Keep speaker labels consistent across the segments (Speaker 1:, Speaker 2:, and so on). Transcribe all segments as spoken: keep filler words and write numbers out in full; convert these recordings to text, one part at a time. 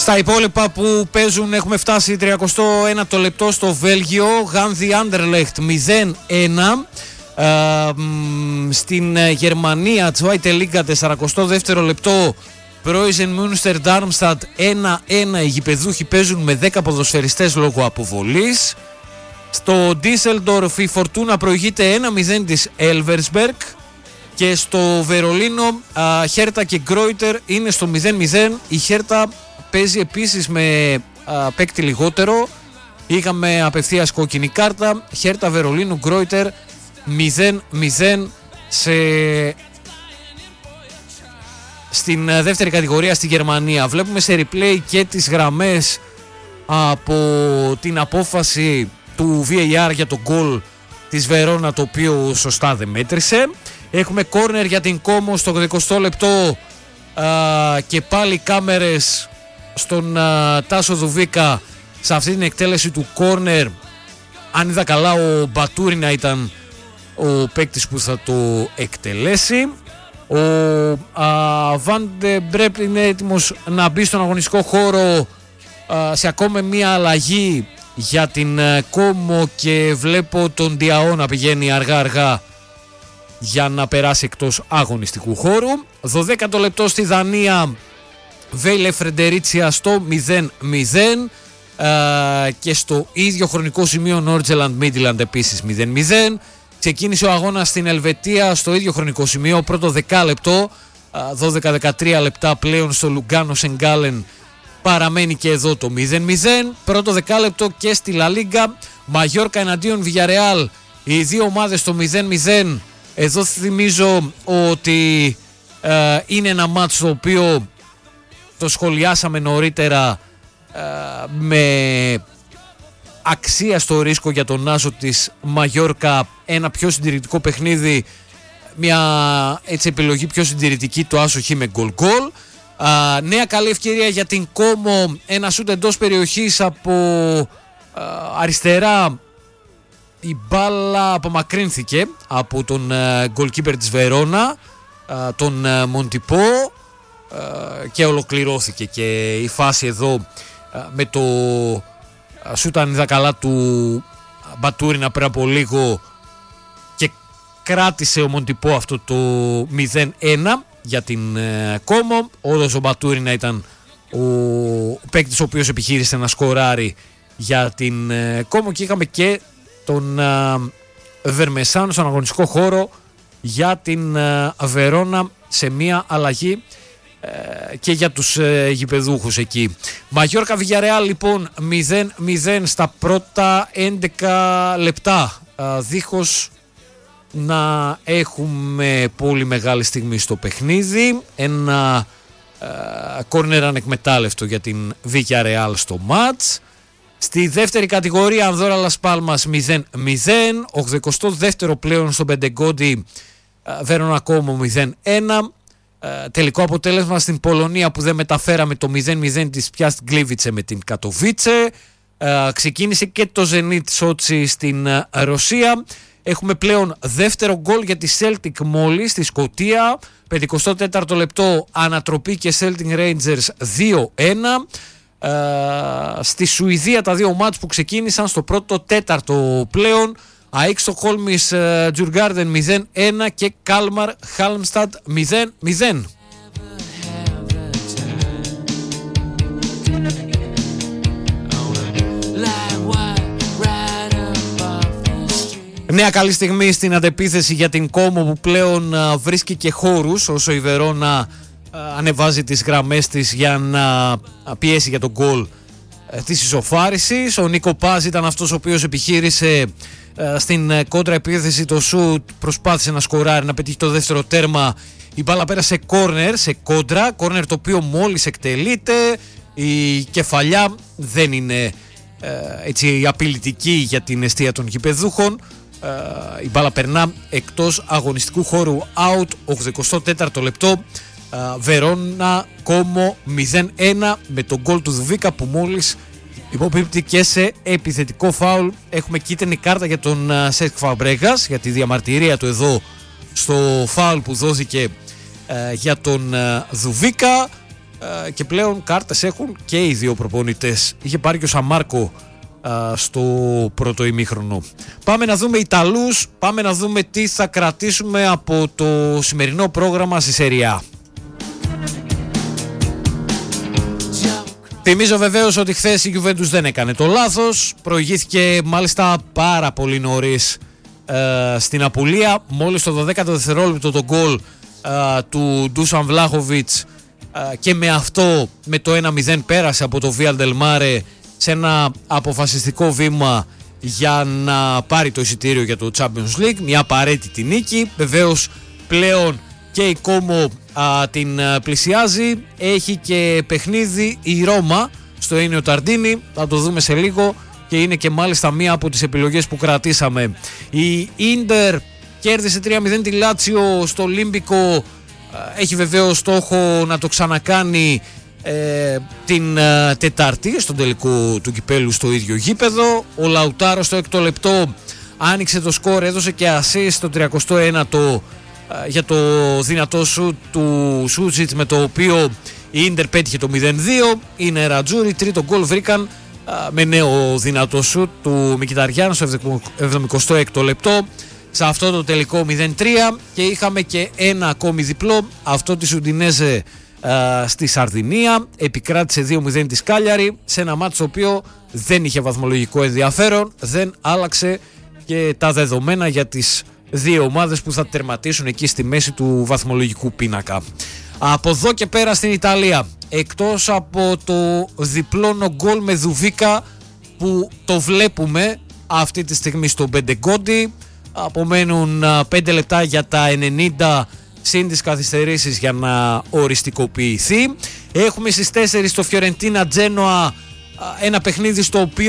Speaker 1: Στα υπόλοιπα που παίζουν έχουμε φτάσει τριακοστό ένατο λεπτό στο Βέλγιο. Γάνδι Άντερλεχτ μηδέν ένα. Uh, στην uh, Γερμανία Zweite Liga σαρακοστό δεύτερο λεπτό Preußen Münster Darmstadt ένα ένα. Οι γηπεδούχοι παίζουν με δέκα ποδοσφαιριστές λόγω αποβολής. Στο Düsseldorf η Φορτούνα προηγείται ένα μηδέν της Elversberg. Και στο Βερολίνο Χέρτα uh, και Γκρόιτερ είναι στο μηδέν μηδέν. Η Χέρτα παίζει επίσης με uh, παίκτη λιγότερο. Είχαμε απευθείας κόκκινη κάρτα. Χέρτα Βερολίνο Γκρόιτερ μηδέν μηδέν σε... στην δεύτερη κατηγορία στη Γερμανία. Βλέπουμε σε replay και τις γραμμές από την απόφαση του βι έι αρ για το γκολ της Βερόνα, το οποίο σωστά δεν μέτρησε. Έχουμε κόρνερ για την Κόμο στο δεκοστό λεπτό α, και πάλι κάμερες στον α, Τάσο Δουβίκα σε αυτή την εκτέλεση του κόρνερ. Αν είδα καλά, ο Μπατούρινα ήταν ο παίκτης που θα το εκτελέσει. Ο Βάντε Μπρέπ είναι έτοιμος να μπει στον αγωνιστικό χώρο α, σε ακόμα μία αλλαγή για την α, Κόμο και βλέπω τον Διαό να πηγαίνει αργά αργά για να περάσει εκτός αγωνιστικού χώρου. δωδέκατο λεπτό στη Δανία, Βέιλε Φρεντερίτσια στο μηδέν μηδέν α, και στο ίδιο χρονικό σημείο Νόρτζελαντ Μίτιλαντ επίσης μηδέν μηδέν. Ξεκίνησε ο αγώνας στην Ελβετία στο ίδιο χρονικό σημείο, πρώτο δεκάλεπτο, δώδεκα δεκατρία λεπτά πλέον στο Λουγκάνο Σενγκάλεν παραμένει και εδώ το μηδέν μηδέν. Πρώτο δεκάλεπτο και στη Λα Λίγκα, Μαγιόρκα εναντίον Βιγιαρεάλ, οι δύο ομάδες στο μηδέν μηδέν. Εδώ θυμίζω ότι ε, είναι ένα μάτς το οποίο το σχολιάσαμε νωρίτερα ε, με αξία στο ρίσκο για τον άσο της Μαγιόρκα, ένα πιο συντηρητικό παιχνίδι, μια έτσι επιλογή πιο συντηρητική, το άσο χ με γκολ γκολ. Νέα καλή ευκαιρία για την Κόμο, ένα σούτ εντός περιοχής από α, αριστερά. Η μπάλα απομακρύνθηκε από τον γκολκίπερ της Βερόνα, α, τον α, Μοντιπό, α, και ολοκληρώθηκε και η φάση εδώ α, με το σούτ, αν είδα καλά, του Μπατούρινα πριν από λίγο και κράτησε ο Μοντιπό αυτό το μηδέν ένα για την ε, Κόμο. Όντως ο Μπατούρινα ήταν ο παίκτης ο οποίος επιχείρησε να σκοράρει για την ε, Κόμο και είχαμε και τον ε, Βερμεσάνο στον αγωνιστικό χώρο για την ε, Βερόνα σε μία αλλαγή και για τους ε, γηπεδούχους εκεί. Μαγιόρκα Βιγιαρεάλ λοιπόν μηδέν μηδέν στα πρώτα έντεκα λεπτά, α, δίχως να έχουμε πολύ μεγάλη στιγμή στο παιχνίδι. Ένα κόρνερ ανεκμετάλλευτο για την Βιγιαρεάλ στο μάτς. Στη δεύτερη κατηγορία Ανδόρα Λας Πάλμας μηδέν μηδέν, ογδοηκοστό δεύτερο πλέον στο Πεντεγκόντι Βέρονα Κόμο μηδέν ένα. Uh, τελικό αποτέλεσμα στην Πολωνία που δεν μεταφέραμε, το μηδέν μηδέν της Πιάστ Γκλίβιτσε με την Κατοβίτσε. Uh, ξεκίνησε και το Ζενίτ Σότσι στην uh, Ρωσία. Έχουμε πλέον δεύτερο γκολ για τη Celtic μόλις στη Σκωτία, πενηκοστό τέταρτο λεπτό, ανατροπή και Celtic Rangers δύο ένα. Uh, στη Σουηδία τα δύο μάτς που ξεκίνησαν στο πρώτο τέταρτο πλέον, ΑΕΚ Στοκχόλμης Τζουργκάρντεν μηδέν ένα και Κάλμαρ Χάλμσταντ μηδέν μηδέν. Νέα καλή στιγμή στην αντεπίθεση για την Κόμο που πλέον α, βρίσκει και χώρους όσο η Βερόνα α, ανεβάζει τις γραμμές της για να α, πιέσει για τον γκολ της ισοφάρισης. Ο Νίκο Πάζ ήταν αυτός ο οποίος επιχείρησε στην κόντρα επίθεση το σουτ, προσπάθησε να σκοράρει, να πετύχει το δεύτερο τέρμα. Η μπάλα πέρασε κόρνερ σε κόντρα, κόρνερ το οποίο μόλις εκτελείται. Η κεφαλιά δεν είναι ε, έτσι απειλητική για την εστία των γηπεδούχων. Ε, η μπάλα περνά εκτός αγωνιστικού χώρου, out. ογδοηκοστό τέταρτο λεπτό, ε, Βερόνα Κόμο μηδέν ένα με τον γκολ του Δουβίκα που μόλις υποπίπτει και σε επιθετικό φάουλ. Έχουμε κίτρινη κάρτα για τον Σέσκ Φαμπρέγκας για τη διαμαρτυρία του εδώ στο φάουλ που δόθηκε ε, για τον ε, Δουβίκα. και πλέον κάρτες έχουν και οι δύο προπονητές. Είχε πάρει και ο Σαμάρκο στο πρώτο ημίχρονο. Πάμε να δούμε Ιταλούς, πάμε να δούμε τι θα κρατήσουμε από το σημερινό πρόγραμμα στη Σεριά. Θυμίζω βεβαίως ότι χθες η Juventus δεν έκανε το λάθος, προηγήθηκε μάλιστα πάρα πολύ νωρίς ε, στην Απουλία, μόλις το δωδέκατο δευτερόλεπτο το γκολ ε, του Ντούσαν Βλάχοβιτς ε, και με αυτό με το ένα μηδέν πέρασε από το Βία Ντελμάρε σε ένα αποφασιστικό βήμα για να πάρει το εισιτήριο για το Champions League, μια απαραίτητη νίκη. Βεβαίως πλέον και η Κόμο α, την α, πλησιάζει, έχει και παιχνίδι η Ρώμα στο Ίνιο Ταρντίνι, θα το δούμε σε λίγο και είναι και μάλιστα μία από τις επιλογές που κρατήσαμε. Η Ίντερ κέρδισε τρία μηδέν τη Λάτσιο στο Ολύμπικο, έχει βεβαίως στόχο να το ξανακάνει ε, την ε, Τετάρτη στον τελικό του κυπέλου στο ίδιο γήπεδο. Ο Λαουτάρο στο έκτο λεπτό άνοιξε το σκορ, έδωσε και assist στο τριακοστό ένατο ε, για το δυνατό σουτ του Σούτζιτς, με το οποίο η Ίντερ πέτυχε το μηδέν δύο. Είναι Ρατζούρι, τρίτο γκολ βρήκαν ε, με νέο δυνατό σουτ του Μικιταριάν στο εβδομηκοστό έκτο λεπτό σε αυτό το τελικό μηδέν τρία, και είχαμε και ένα ακόμη διπλό, αυτό της Ουντινέζε Uh, στη Σαρδινία. Επικράτησε δύο μηδέν της Κάλιαρη σε ένα μάτσο το οποίο δεν είχε βαθμολογικό ενδιαφέρον, δεν άλλαξε και τα δεδομένα για τις δύο ομάδες που θα τερματίσουν εκεί στη μέση του βαθμολογικού πίνακα. Από εδώ και πέρα στην Ιταλία, εκτός από το διπλώνο γκολ με Δουβίκα που το βλέπουμε αυτή τη στιγμή στο Μπεντεγκόντι, απομένουν πέντε λεπτά για τα ενενήντα συν τις καθυστερήσεις για να οριστικοποιηθεί. Έχουμε στις τέσσερις το Φιωρεντίνα Τζένοα, ένα παιχνίδι στο οποίο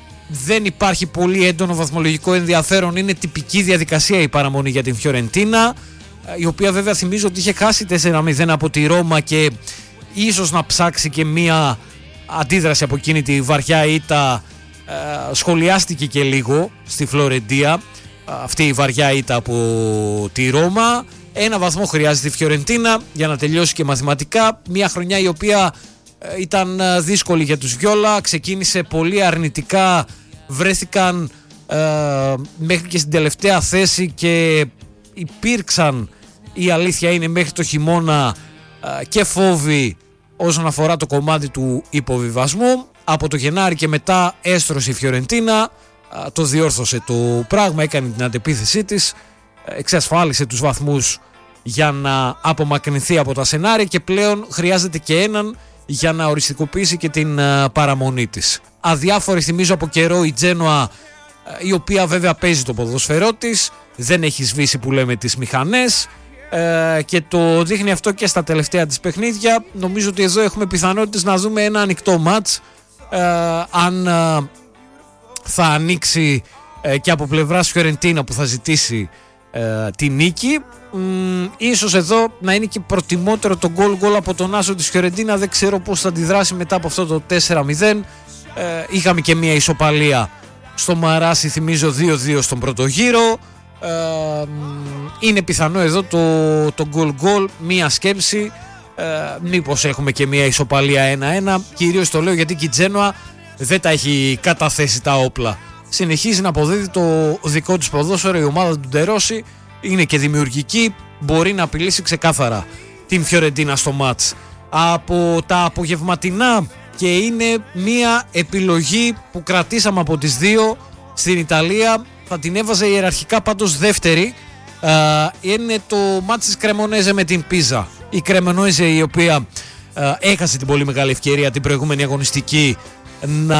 Speaker 1: δεν υπάρχει πολύ έντονο βαθμολογικό ενδιαφέρον. Είναι τυπική διαδικασία η παραμονή για την Φιωρεντίνα, η οποία βέβαια θυμίζω ότι είχε χάσει τέσσερα μηδέν από τη Ρώμα και ίσως να ψάξει και μία αντίδραση από εκείνη τη βαριά ήττα. Σχολιάστηκε και λίγο στη Φλωρεντία αυτή η βαριά ήττα από τη Ρώμα. Ένα βαθμό χρειάζεται η Φιωρεντίνα για να τελειώσει και μαθηματικά. Μια χρονιά η οποία ήταν δύσκολη για τους Βιόλα, ξεκίνησε πολύ αρνητικά, βρέθηκαν ε, μέχρι και στην τελευταία θέση και υπήρξαν, η αλήθεια είναι, μέχρι το χειμώνα ε, και φόβοι όσον αφορά το κομμάτι του υποβιβασμού. Από το Γενάρη και μετά έστρωσε η Φιωρεντίνα, ε, το διόρθωσε το πράγμα, έκανε την αντεπίθεσή της, εξασφάλισε τους βαθμούς για να απομακρυνθεί από τα σενάρια και πλέον χρειάζεται και έναν για να οριστικοποιήσει και την uh, παραμονή της. Αδιάφορη θυμίζω από καιρό η Τζένοα, η οποία βέβαια παίζει το ποδοσφαιρό της, δεν έχει σβήσει που λέμε τις μηχανές ε, και το δείχνει αυτό και στα τελευταία της παιχνίδια. Νομίζω ότι εδώ έχουμε πιθανότητες να δούμε ένα ανοιχτό μάτς, ε, αν ε, θα ανοίξει ε, και από πλευράς Φιωρεντίνα που θα ζητήσει ε, τη νίκη. Mm, ίσως εδώ να είναι και προτιμότερο το γκολ γκολ από τον άσο της Φιωρεντίνα. Δεν ξέρω πώς θα αντιδράσει μετά από αυτό το τέσσερα μηδέν. ε, Είχαμε και μια ισοπαλία στο Μαράσι, θυμίζω δύο δύο στον πρώτο γύρο. ε, Είναι πιθανό εδώ το, το γκολ γκολ, μια σκέψη, ε, μήπως έχουμε και μια ισοπαλία ένα ένα. Κυρίως το λέω γιατί και η Τζένοα δεν τα έχει καταθέσει τα όπλα. Συνεχίζει να αποδίδει το δικό της ποδόσφαιρο, η ομάδα του Ντερόση είναι και δημιουργική, μπορεί να απειλήσει ξεκάθαρα την Φιωρεντίνα στο μάτς. Από τα απογευματινά, και είναι μια επιλογή που κρατήσαμε από τις δύο στην Ιταλία, θα την έβαζε ιεραρχικά πάντως δεύτερη, είναι το μάτς της Κρεμονέζε με την Πίζα. Η Κρεμονέζε, η οποία έχασε την πολύ μεγάλη ευκαιρία την προηγούμενη αγωνιστική να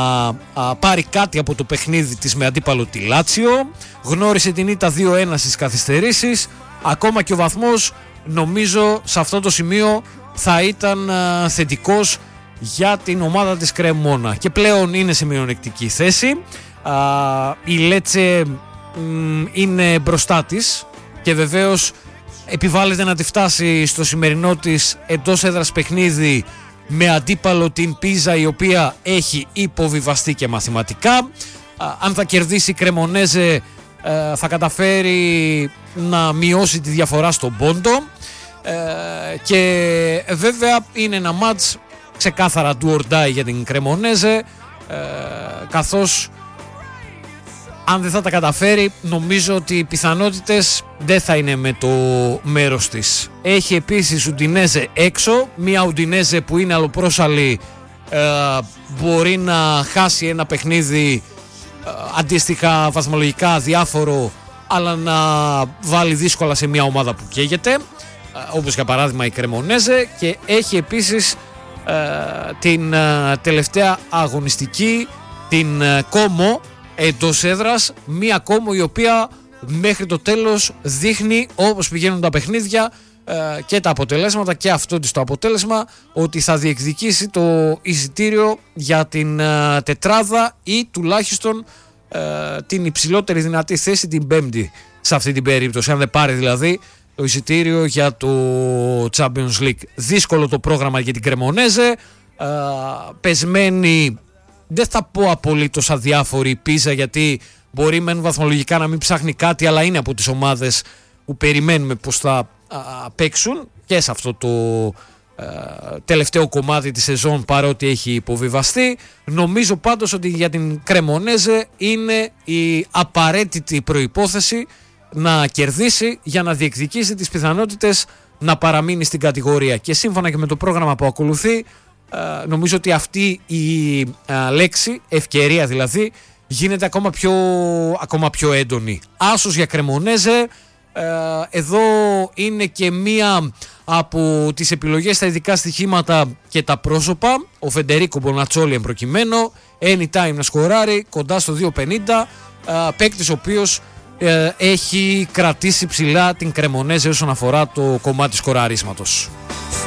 Speaker 1: α, πάρει κάτι από το παιχνίδι της με αντίπαλο τη Λάτσιο, γνώρισε την ήττα δύο ένα στις καθυστερήσεις. Ακόμα και ο βαθμός νομίζω σε αυτό το σημείο θα ήταν α, θετικός για την ομάδα της Κρεμόνα και πλέον είναι σε μειονεκτική θέση. α, η Λέτσε μ, είναι μπροστά της και βεβαίως επιβάλλεται να τη φτάσει στο σημερινό της εντός έδρας παιχνίδι με αντίπαλο την Πίζα, η οποία έχει υποβιβαστεί και μαθηματικά. Α, αν θα κερδίσει η Κρεμονέζε, ε, θα καταφέρει να μειώσει τη διαφορά στον πόντο. ε, και βέβαια είναι ένα μάτς ξεκάθαρα do or die για την Κρεμονέζε, ε, καθώς αν δεν θα τα καταφέρει νομίζω ότι οι πιθανότητες δεν θα είναι με το μέρος της. Έχει επίσης Ουντινέζε έξω, μια Ουντινέζε που είναι αλλοπρόσαλη, ε, μπορεί να χάσει ένα παιχνίδι ε, αντίστοιχα βαθμολογικά διάφορο, αλλά να βάλει δύσκολα σε μια ομάδα που καίγεται, ε, όπως για παράδειγμα η Κρεμονέζε, και έχει επίσης ε, την ε, τελευταία αγωνιστική, την ε, Κόμο, εντός έδρας, μία Κόμο η οποία μέχρι το τέλος δείχνει, όπως πηγαίνουν τα παιχνίδια ε, και τα αποτελέσματα και αυτό της το αποτέλεσμα, ότι θα διεκδικήσει το εισιτήριο για την ε, τετράδα ή τουλάχιστον ε, την υψηλότερη δυνατή θέση, την πέμπτη σε αυτή την περίπτωση, αν δεν πάρει δηλαδή το εισιτήριο για το Champions League. Δύσκολο το πρόγραμμα για την Κρεμονέζε, ε, πεσμένη, δεν θα πω απολύτως αδιάφορη η Πίζα, γιατί μπορεί μεν βαθμολογικά να μην ψάχνει κάτι, αλλά είναι από τις ομάδες που περιμένουμε πως θα α, παίξουν και σε αυτό το α, τελευταίο κομμάτι της σεζόν, παρότι έχει υποβιβαστεί. Νομίζω πάντως ότι για την Κρεμονέζε είναι η απαραίτητη προϋπόθεση να κερδίσει για να διεκδικήσει τις πιθανότητες να παραμείνει στην κατηγορία, και σύμφωνα και με το πρόγραμμα που ακολουθεί, Uh, νομίζω ότι αυτή η uh, λέξη, ευκαιρία δηλαδή, γίνεται ακόμα πιο, ακόμα πιο έντονη. Άσος για Κρεμονέζε, uh, εδώ είναι και μία από τις επιλογές στα ειδικά στοιχήματα και τα πρόσωπα. Ο Φεντερίκο Μπονατσόλι εμπροκειμένο, anytime να σκοράρει, κοντά στο δύο πενήντα, uh, παίκτης ο οποίος uh, έχει κρατήσει ψηλά την Κρεμονέζε όσον αφορά το κομμάτι σκοραρίσματος.